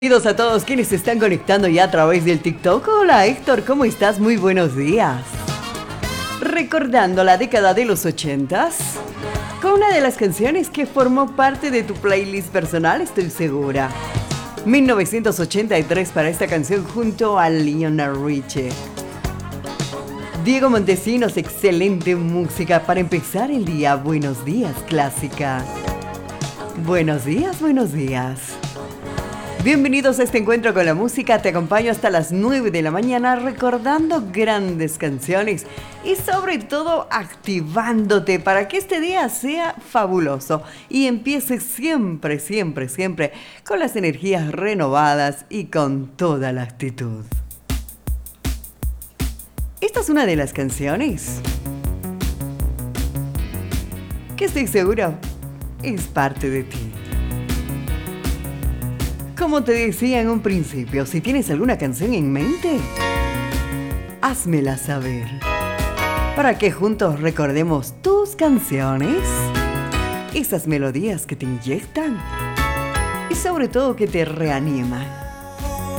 Bienvenidos a todos quienes se están conectando ya a través del TikTok. Hola Héctor, ¿cómo estás? Muy buenos días. Recordando la década de los 80s, con una de las canciones que formó parte de tu playlist personal, estoy segura. 1983 para esta canción junto a Lionel Richie. Diego Montesinos, excelente música para empezar el día. Buenos días, clásica. Buenos días, buenos días. Bienvenidos a este encuentro con la música. Te acompaño hasta las 9 de la mañana recordando grandes canciones y sobre todo activándote para que este día sea fabuloso y empieces siempre, siempre, siempre con las energías renovadas y con toda la actitud. Esta es una de las canciones que estoy segura es parte de ti. Como te decía en un principio, si tienes alguna canción en mente, házmela saber, para que juntos recordemos tus canciones, esas melodías que te inyectan y sobre todo que te reaniman.